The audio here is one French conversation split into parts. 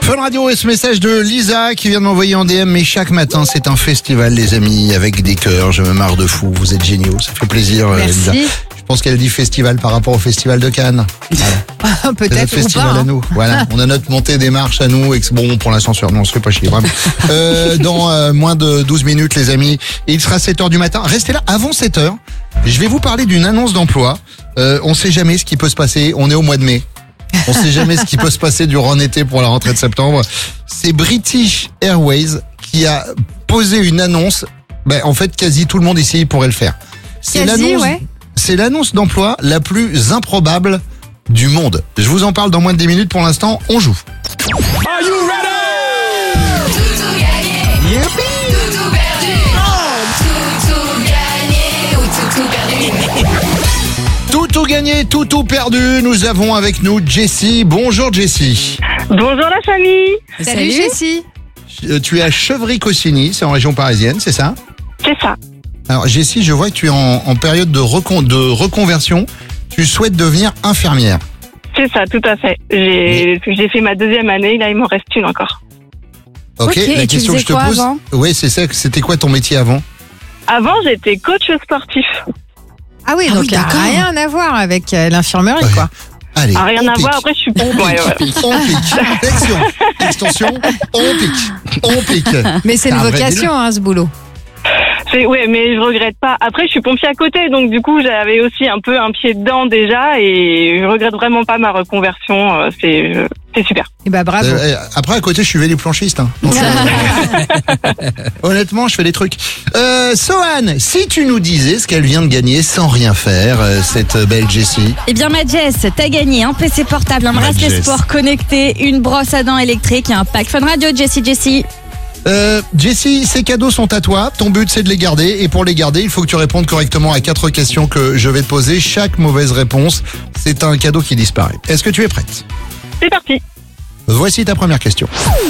Fun Radio et ce message de Lisa qui vient de m'envoyer en DM. Mais chaque matin, c'est un festival, les amis, avec des cœurs. Je me marre de fou. Vous êtes géniaux. Ça fait plaisir, Lisa. Merci. Je pense qu'elle dit festival par rapport au festival de Cannes. Voilà. C'est Peut-être notre ou festival pas. à nous. Voilà. On a notre montée des marches à nous. Et que, bon, pour l'ascenseur, non, on se fait pas chier, vraiment. Dans moins de 12 minutes, les amis. Et il sera 7h du matin. Restez là avant 7h. Je vais vous parler d'une annonce d'emploi. On sait jamais ce qui peut se passer. On est au mois de mai. On sait jamais ce qui peut se passer durant l'été pour la rentrée de septembre. C'est British Airways qui a posé une annonce. En fait, quasi tout le monde ici pourrait le faire. C'est l'annonce d'emploi la plus improbable du monde. Je vous en parle dans moins de 10 minutes. Pour l'instant, on joue. Are you ready? Youpi! Tout perdu. Tout gagné ou tout perdu. Tout gagné, tout perdu. Nous avons avec nous Jessie. Bonjour Jessie. Bonjour la famille. Salut Jessie. Tu es à Chevry-Cossigny, c'est en région parisienne, c'est ça? C'est ça. Alors Jessie, je vois que tu es en période de reconversion. Tu souhaites devenir infirmière. C'est ça, tout à fait. J'ai fait ma 2e année, là il m'en reste une encore. Ok, et la tu question que faisais je te quoi pose. avant Oui, c'est ça. C'était quoi ton métier avant? Avant j'étais coach sportif. Ah oui, donc d'accord. rien à voir avec l'infirmerie, Ouais. quoi. Allez. Ah, rien on à pique. voir, après je suis pour. On pique. Extension. On pique. Mais c'est T'as une un vrai vocation, ce boulot. Ouais, mais je regrette pas. Après je suis pompier à côté, donc du coup j'avais aussi un peu un pied dedans déjà et je regrette vraiment pas ma reconversion. C'est super. Et bah bravo. Après, à côté, je suis véliplanchiste. Hein. Donc, honnêtement, je fais des trucs. Sohan, si tu nous disais ce qu'elle vient de gagner sans rien faire, cette belle Jessie. Eh bien, ma Jess, t'as gagné un PC portable, un Ma bracelet Jess. sport connecté, une brosse à dents électrique et un pack Fun Radio, Jessie. Jessie, ces cadeaux sont à toi. Ton but, c'est de les garder. Et pour les garder, il faut que tu répondes correctement à 4 questions que je vais te poser. Chaque mauvaise réponse, c'est un cadeau qui disparaît. Est-ce que tu es prête? C'est parti. Voici ta première question.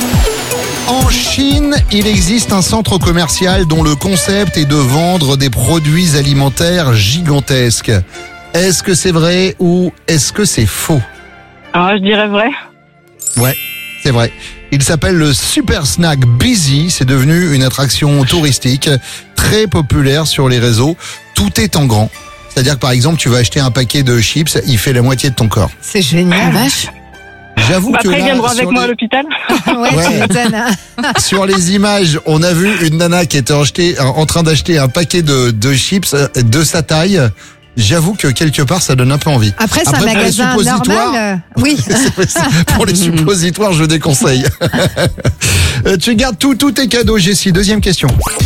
En Chine, il existe un centre commercial dont le concept est de vendre des produits alimentaires gigantesques. Est-ce que c'est vrai ou est-ce que c'est faux? Alors je dirais vrai. Ouais, c'est vrai. Il s'appelle le Super Snack Busy. C'est devenu une attraction touristique très populaire sur les réseaux. Tout est en grand. C'est-à-dire que par exemple, tu vas acheter un paquet de chips, il fait la moitié de ton corps. C'est génial. Vache. J'avoue que Après ils là, viendront avec sur moi à les- l'hôpital. Ouais, Ouais. tu m'étonnes. sur les images, on a vu une nana qui était en train d'acheter un paquet de chips de sa taille. J'avoue que quelque part, ça donne un peu envie. Après, c'est un pour les magasin suppositoires, normal. Oui. Pour les suppositoires, je déconseille. Tu gardes tous tes cadeaux, Jessie. Deuxième question.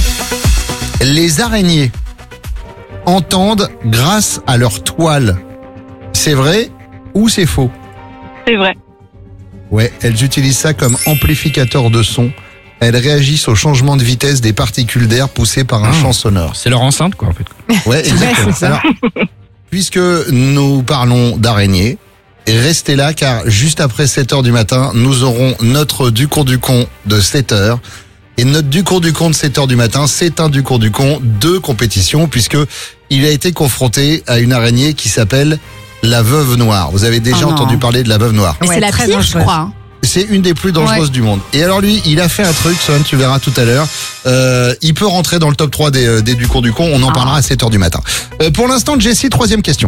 Les araignées entendent grâce à leur toile. C'est vrai ou c'est faux? C'est vrai. Ouais, elles utilisent ça comme amplificateur de son. Elles réagissent au changement de vitesse des particules d'air poussées par un champ sonore. C'est leur enceinte, quoi, en fait. Ouais, exactement. c'est ça. Alors, puisque nous parlons d'araignées, restez là car juste après 7h du matin, nous aurons notre Ducours du Con de 7h. Et notre Ducours du Con de 7h du matin, c'est un Ducours du Con de compétition puisque il a été confronté à une araignée qui s'appelle la veuve noire. Vous avez déjà Oh non. entendu parler de la veuve noire. Mais Ouais, c'est la très pire, je dangereuse. crois. hein. C'est une des plus dangereuses du monde. Et alors lui, il a fait un truc, Son, tu verras tout à l'heure. Il peut rentrer dans le top 3 des Ducours du Con. On en parlera à 7h du matin. Pour l'instant, Jessie, troisième question.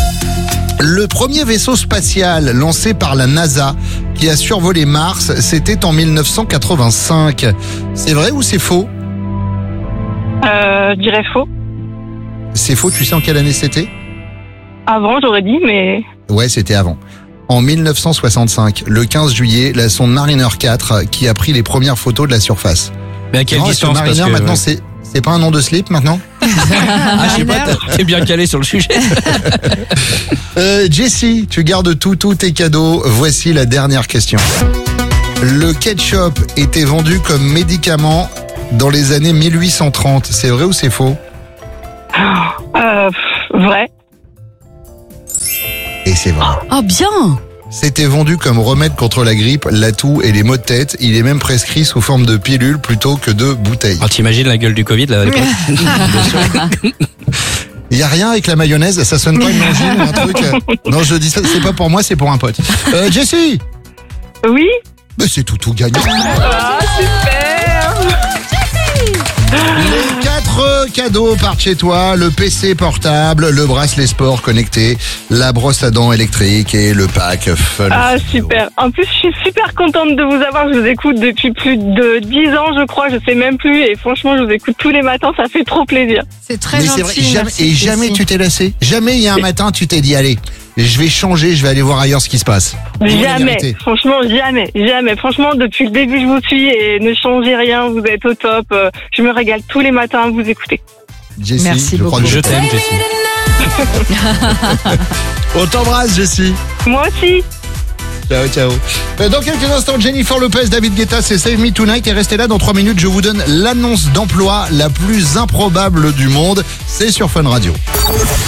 Le premier vaisseau spatial lancé par la NASA qui a survolé Mars, c'était en 1985. C'est vrai ou c'est faux? Je dirais faux. C'est faux, tu sais en quelle année c'était? Avant j'aurais dit, mais Ouais, c'était avant. En 1965, le 15 juillet, la sonde Mariner 4 qui a pris les premières photos de la surface. Mais à quelle Non, est-ce que distance? Mariner, parce que, maintenant, ouais. c'est pas un nom de slip maintenant? Ah, je sais pas, t'es bien calé sur le sujet. Jessie, tu gardes tous tes cadeaux. Voici la dernière question. Le ketchup était vendu comme médicament dans les années 1830. C'est vrai ou c'est faux? vrai. Et c'est vrai. Oh, bien. C'était vendu comme remède contre la grippe, la toux et les maux de tête. Il est même prescrit sous forme de pilule plutôt que de bouteille. Ah, t'imagines la gueule du Covid, là, à l'époque? Il y a rien avec la mayonnaise, ça sonne pas une angine ou un truc. Non, je dis ça, c'est pas pour moi, c'est pour un pote. Jessie, Oui. Mais c'est tout gagné. Ah, super. Les 4 cadeaux partent chez toi, le PC portable, le bracelet sport connecté, la brosse à dents électrique et le pack Fun. Ah, super. En plus, je suis super contente de vous avoir. Je vous écoute depuis plus de 10 ans, je crois. Je sais même plus. Et franchement, je vous écoute tous les matins. Ça fait trop plaisir. C'est très Mais gentil. c'est vrai, merci, et jamais Jessie. tu t'es lassé. Jamais il y a un matin tu t'es dit allez, je vais changer, je vais aller voir ailleurs ce qui se passe. Dis-moi la Jamais. vérité. Franchement, jamais. Franchement, depuis le début, je vous suis et ne changez rien. Vous êtes au top. Je me régale tous les matins à vous écouter. Jessie, Merci je crois beaucoup. que Je t'aime, Jessie. On t'embrasse Jessie. Moi aussi. Ciao. Dans quelques instants, Jennifer Lopez, David Guetta, c'est Save Me Tonight. Et restez là, dans 3 minutes, je vous donne l'annonce d'emploi la plus improbable du monde. C'est sur Fun Radio.